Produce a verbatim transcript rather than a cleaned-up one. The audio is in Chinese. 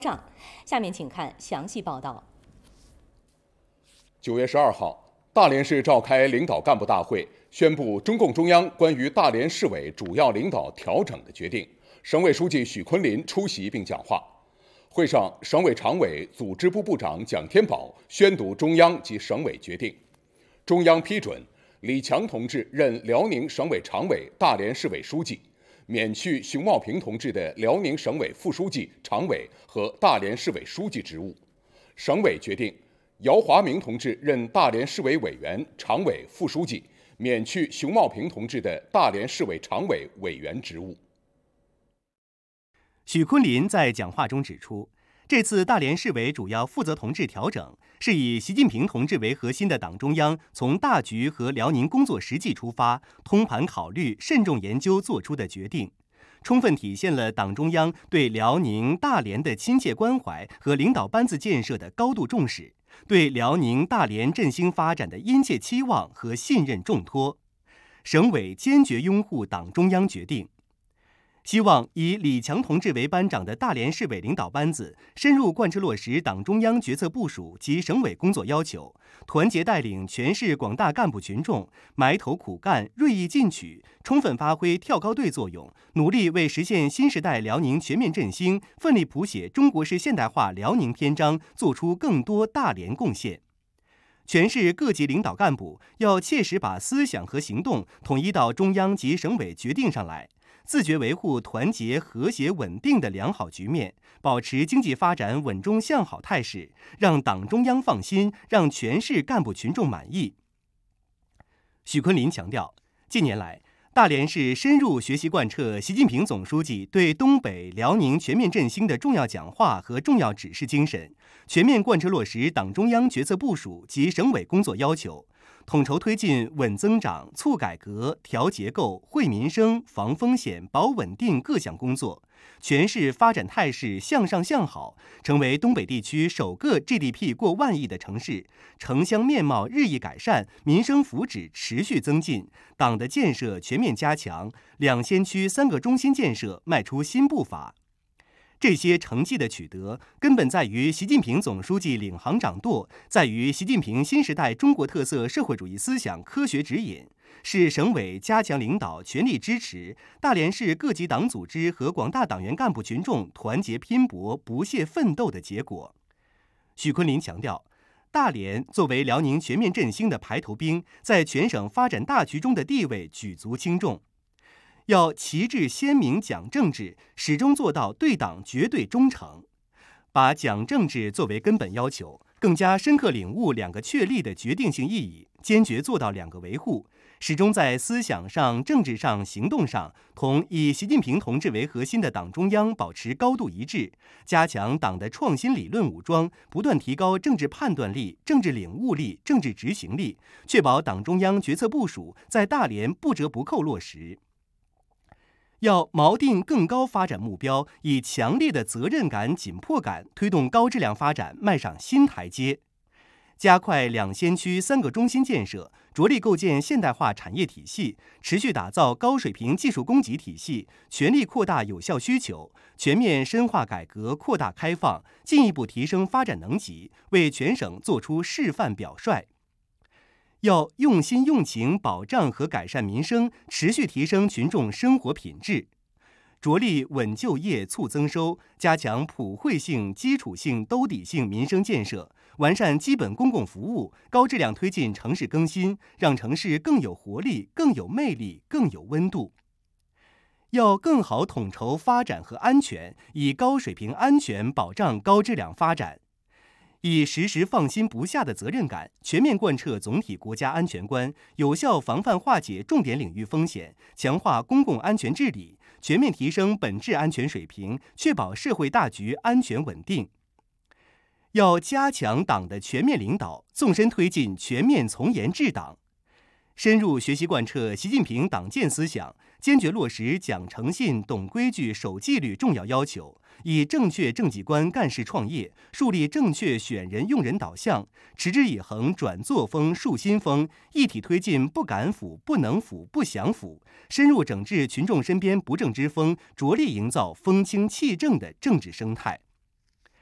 上。下面请看详细报道。 九月十二号，大连市召开领导干部大会，宣布中共中央关于大连市委主要领导调整的决定。省委书记许昆林出席并讲话。会上，省委常委、组织部部长蒋天宝宣读中央及省委决定。中央批准李强同志任辽宁省委常委、大连市委书记，免去熊茂平同志的辽宁省委副书记、常委和大连市委书记职务。省委决定姚华明同志任大连市委委员、常委、副书记，免去熊茂平同志的大连市委常委、委员职务。 许昆林在讲话中指出，这次大连市委主要负责同志调整是以习近平同志为核心的党中央从大局和辽宁工作实际出发，通盘考虑、慎重研究做出的决定，充分体现了党中央对辽宁、大连的亲切关怀和领导班子建设的高度重视，对辽宁、大连振兴发展的殷切期望和信任重托。省委坚决拥护党中央决定，希望以李强同志为班长的大连市委领导班子深入贯彻落实党中央决策部署及省委工作要求，团结带领全市广大干部群众埋头苦干、锐意进取，充分发挥跳高队作用，努力为实现新时代辽宁全面振兴、奋力谱写中国式现代化辽宁篇章做出更多大连贡献。全市各级领导干部要切实把思想和行动统一到中央及省委决定上来，自觉维护团结、和谐、稳定的良好局面，保持经济发展稳中向好态势，让党中央放心，让全市干部群众满意。许昆林强调，近年来，大连市深入学习贯彻习近平总书记对东北、辽宁全面振兴的重要讲话和重要指示精神，全面贯彻落实党中央决策部署及省委工作要求，统筹推进稳增长、促改革、调结构、惠民生、防风险、保稳定各项工作，全市发展态势向上向好，成为东北地区首个 G D P 过万亿的城市，城乡面貌日益改善，民生福祉持续增进，党的建设全面加强，两先区三个中心建设迈出新步伐。这些成绩的取得，根本在于习近平总书记领航掌舵，在于习近平新时代中国特色社会主义思想科学指引，是省委加强领导、全力支持，大连市各级党组织和广大党员干部群众团结拼搏、不懈奋斗的结果。许昆林强调，大连作为辽宁全面振兴的排头兵，在全省发展大局中的地位举足轻重。要旗帜鲜明讲政治，始终做到对党绝对忠诚，把讲政治作为根本要求，更加深刻领悟两个确立的决定性意义，坚决做到两个维护，始终在思想上、政治上、行动上同以习近平同志为核心的党中央保持高度一致，加强党的创新理论武装，不断提高政治判断力、政治领悟力、政治执行力，确保党中央决策部署在大连不折不扣落实。要锚定更高发展目标，以强烈的责任感、紧迫感推动高质量发展迈上新台阶，加快两先区三个中心建设，着力构建现代化产业体系，持续打造高水平技术供给体系，全力扩大有效需求，全面深化改革、扩大开放，进一步提升发展能级，为全省作出示范表率。要用心用情保障和改善民生，持续提升群众生活品质，着力稳就业、促增收，加强普惠性、基础性、兜底性民生建设，完善基本公共服务，高质量推进城市更新，让城市更有活力、更有魅力、更有温度。要更好统筹发展和安全，以高水平安全保障高质量发展。以时时放心不下的责任感，全面贯彻总体国家安全观，有效防范化解重点领域风险，强化公共安全治理，全面提升本质安全水平，确保社会大局安全稳定。要加强党的全面领导，纵深推进全面从严治党，深入学习贯彻习近平党建思想，坚决落实讲诚信、懂规矩、守纪律重要要求，以正确政绩观干事创业，树立正确选人用人导向，持之以恒转作风树新风，一体推进不敢腐、不能腐、不想腐，深入整治群众身边不正之风，着力营造风清气正的政治生态。